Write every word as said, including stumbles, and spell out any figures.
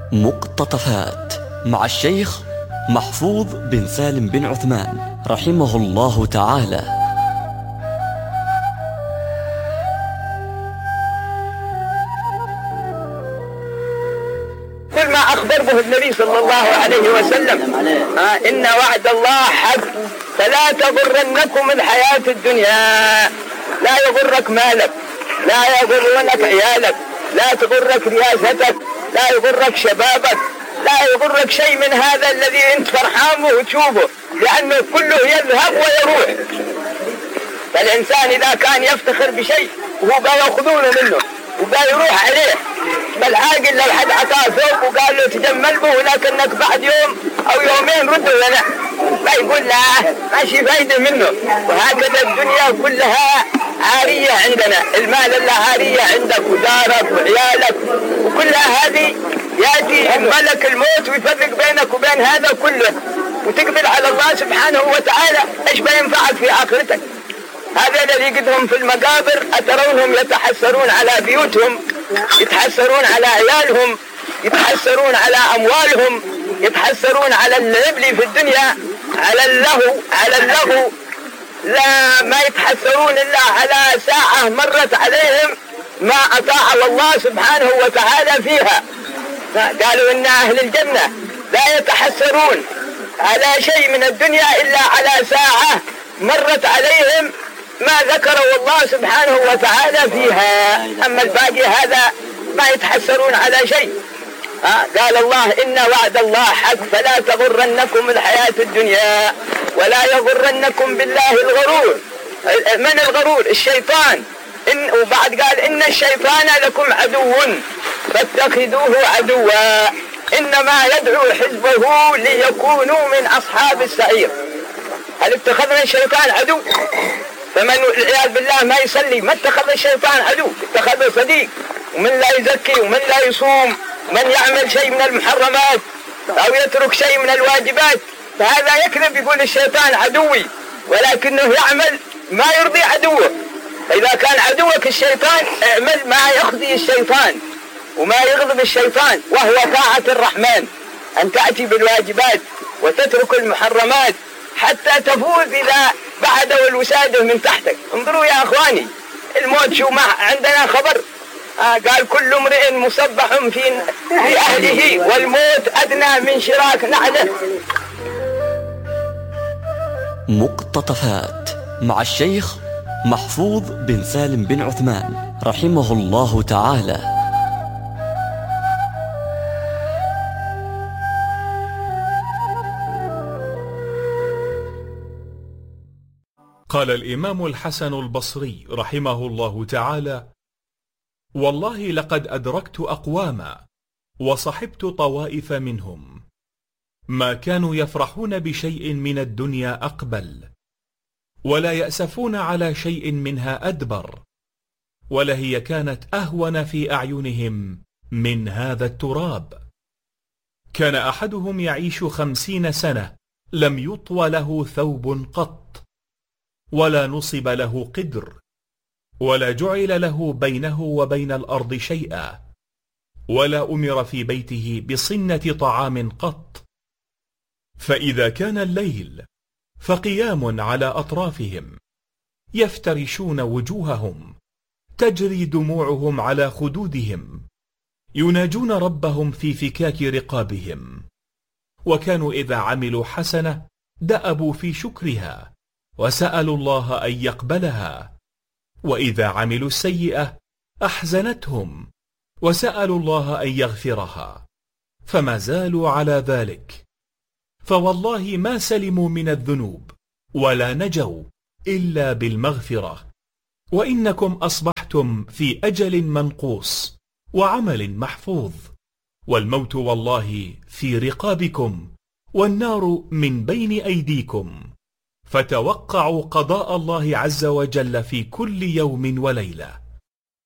مقتطفات مع الشيخ محفوظ بن سالم بن عثمان رحمه الله تعالى. كل ما أخبر به النبي صلى الله عليه وسلم آه إن وعد الله حق فلا تغرنكم الحياة الدنيا، لا يغرك مالك، لا يغرنك عيالك، لا تغرك رياستك، لا يغرك شبابك، لا يغرك شيء من هذا الذي انت فرحان به وتشوفه، لأنه كله يذهب ويروح. فالإنسان إذا كان يفتخر بشيء وهو قال يأخذونه منه وقال يروح عليه، بل عاقل لو حد عطاه ثوب وقال له تجمل به ولكنك بعد يوم أو يومين رده لنا، فيقول لا ماشي فايدة منه. وهكذا الدنيا كلها عارية عندنا، المال الله عارية عندك ودارك وعيالك، وكلها هذه يأتي ملك الموت ويفرق بينك وبين هذا كله، وتقبل على الله سبحانه وتعالى. ايش بينفعك في آخرتك؟ هذا الذي قدهم في المقابر أترونهم يتحسرون على بيوتهم، يتحسرون على عيالهم، يتحسرون على أموالهم، يتحسرون على اللعب في الدنيا، على اللهو على اللهو لا ما يتحسرون إلا على ساعة مرت عليهم ما أطاع الله سبحانه وتعالى فيها. قالوا إن أهل الجنة لا يتحسرون على شيء من الدنيا إلا على ساعة مرت عليهم ما ذكروا الله سبحانه وتعالى فيها، أما الباقي هذا ما يتحسرون على شيء. آه قال الله إن وعد الله حق فلا تغرنكم الحياة الدنيا ولا يغرنكم بالله الغرور. من الغرور؟ الشيطان. إن وبعد قال إن الشيطان لكم عدو فاتخذوه عدوا إنما يدعو حزبه ليكونوا من أصحاب السعير. هل اتخذنا الشيطان عدو؟ فمن والعياذ بالله ما يصلي ما اتخذ الشيطان عدو، اتخذه صديق. ومن لا يزكي ومن لا يصوم ومن يعمل شيء من المحرمات أو يترك شيء من الواجبات فهذا يكذب يقول الشيطان عدوي، ولكنه يعمل ما يرضي عدوه. فإذا كان عدوك الشيطان اعمل ما يخزي الشيطان وما يغضب الشيطان، وهو طاعة الرحمن، أن تأتي بالواجبات وتترك المحرمات حتى تفوز إذا بعدوا الوسادة من تحتك. انظروا يا أخواني الموت شو ما عندنا خبر. آه قال كل امرئ مصبح في, في أهله والموت أدنى من شراك نعله. مقتطفات مع الشيخ محفوظ بن سالم بن عثمان رحمه الله تعالى. قال الإمام الحسن البصري رحمه الله تعالى: والله لقد أدركت أقواما وصحبت طوائف منهم ما كانوا يفرحون بشيء من الدنيا أقبل، ولا يأسفون على شيء منها أدبر، ولهي كانت أهون في أعينهم من هذا التراب. كان أحدهم يعيش خمسين سنة لم يطوى له ثوب قط، ولا نصب له قدر، ولا جعل له بينه وبين الأرض شيئا، ولا أمر في بيته بصنة طعام قط. فإذا كان الليل فقيام على أطرافهم يفترشون وجوههم، تجري دموعهم على خدودهم، يناجون ربهم في فكاك رقابهم. وكانوا إذا عملوا حسنة دأبوا في شكرها وسألوا الله أن يقبلها، وإذا عملوا السيئة أحزنتهم وسألوا الله أن يغفرها، فما زالوا على ذلك. فوالله ما سلموا من الذنوب ولا نجوا إلا بالمغفرة. وإنكم أصبحتم في أجل منقوص وعمل محفوظ، والموت والله في رقابكم والنار من بين أيديكم، فتوقعوا قضاء الله عز وجل في كل يوم وليلة.